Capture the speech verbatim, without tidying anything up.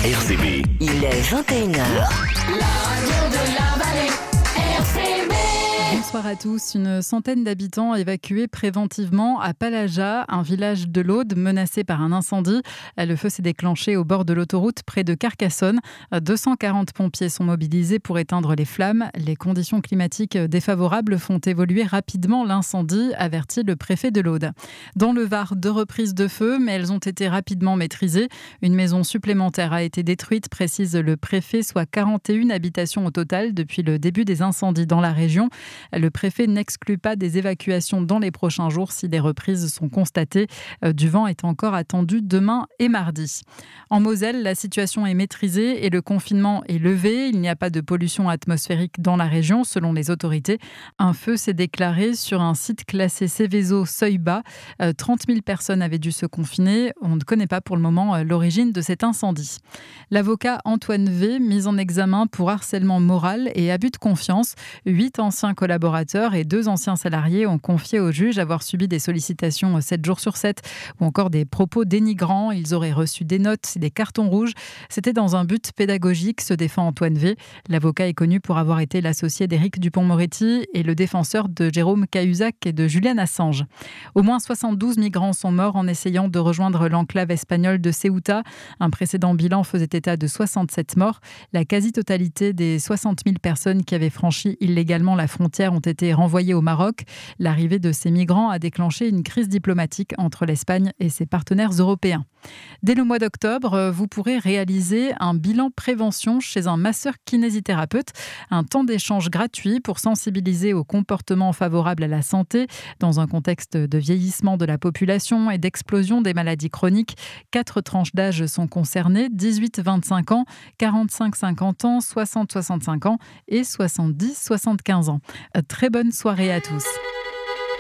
R C B. Il est vingt et une heures. La radio de la vallée, R C B. Bonsoir à tous. Une centaine d'habitants évacués préventivement à Palaja, un village de l'Aude menacé par un incendie. Le feu s'est déclenché au bord de l'autoroute près de Carcassonne. deux cent quarante pompiers sont mobilisés pour éteindre les flammes. Les conditions climatiques défavorables font évoluer rapidement l'incendie, avertit le préfet de l'Aude. Dans le Var, deux reprises de feu, mais elles ont été rapidement maîtrisées. Une maison supplémentaire a été détruite, précise le préfet, soit quarante et une habitations au total depuis le début des incendies dans la région. Le préfet n'exclut pas des évacuations dans les prochains jours si des reprises sont constatées. Du vent est encore attendu demain et mardi. En Moselle, la situation est maîtrisée et le confinement est levé. Il n'y a pas de pollution atmosphérique dans la région, selon les autorités. Un feu s'est déclaré sur un site classé Céveso seuil bas. trente mille personnes avaient dû se confiner. On ne connaît pas pour le moment l'origine de cet incendie. L'avocat Antoine V, mis en examen pour harcèlement moral et abus de confiance. Huit anciens collaborateurs et deux anciens salariés ont confié au juge avoir subi des sollicitations sept jours sur sept ou encore des propos dénigrants. Ils auraient reçu des notes et des cartons rouges. C'était dans un but pédagogique, se défend Antoine V. L'avocat est connu pour avoir été l'associé d'Éric Dupond-Moretti et le défenseur de Jérôme Cahuzac et de Julian Assange. Au moins soixante-douze migrants sont morts en essayant de rejoindre l'enclave espagnole de Ceuta. Un précédent bilan faisait état de soixante-sept morts. La quasi-totalité des soixante mille personnes qui avaient franchi illégalement la frontière ont été renvoyées au Maroc. L'arrivée de ces migrants a déclenché une crise diplomatique entre l'Espagne et ses partenaires européens. Dès le mois d'octobre, vous pourrez réaliser un bilan prévention chez un masseur kinésithérapeute, un temps d'échange gratuit pour sensibiliser aux comportements favorables à la santé dans un contexte de vieillissement de la population et d'explosion des maladies chroniques. Quatre tranches d'âge sont concernées, dix-huit à vingt-cinq ans, quarante-cinq à cinquante ans, soixante à soixante-cinq ans et soixante-dix à soixante-quinze ans. Très bonne soirée à tous.